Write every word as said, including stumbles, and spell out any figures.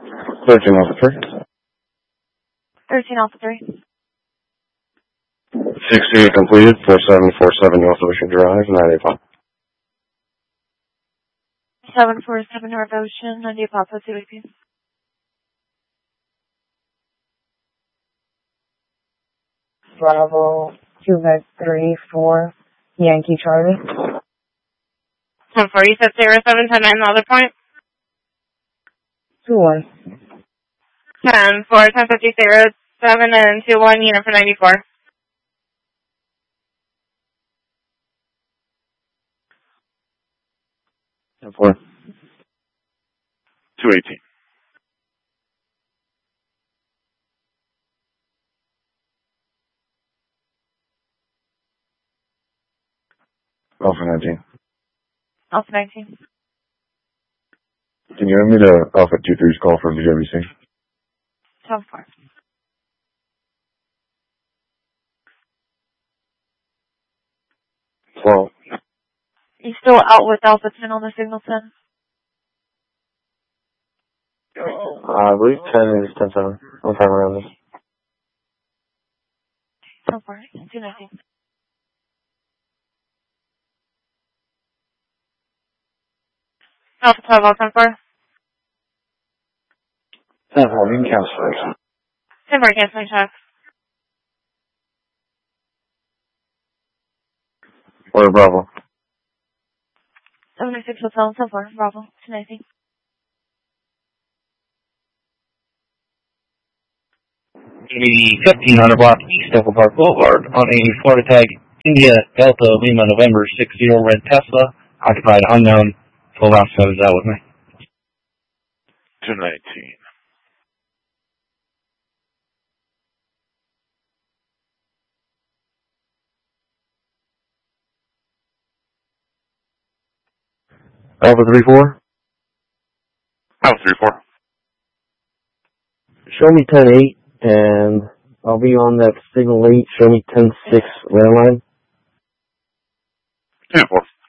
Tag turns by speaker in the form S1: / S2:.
S1: thirteen Alpha three.
S2: thirteen Alpha three.
S1: sixty-eight completed, four seven four seven North Ocean Drive, nine eight five.
S2: seven four seven North Ocean, ninety Papa, C V P.
S3: Bravo, Quebec three four, Yankee Charlie.
S4: ten four, you said zero seven ten nine, the other point?
S3: two one.
S4: ten four, ten fifty, zero seven, and two one, unit for ninety-four.
S1: ten four. two eighteen. Alpha nineteen.
S2: Alpha nineteen.
S1: Can you hand me the Alpha two three's call for V W C?
S2: ten four.
S1: twelve.
S2: You still out with Alpha ten on the signal ten?
S1: Uh, I believe ten is ten seven. One time around this.
S2: ten four. two nineteen.
S4: Alpha twelve, all ten four.
S1: ten four, you can cancel first.
S4: ten four, canceling check.
S1: Order Bravo.
S2: seventy-six Hotel, ten four, Bravo, two nineteen.
S5: fifteen hundred block East Oval Park Boulevard on a Florida tag India Delta Lima November six zero red Tesla, occupied unknown. Full round is out with me.
S1: two nineteen. Alpha three four. Alpha three four.
S6: Show me ten eight, and I'll be on that signal eight. Show me ten six landline.
S1: ten four.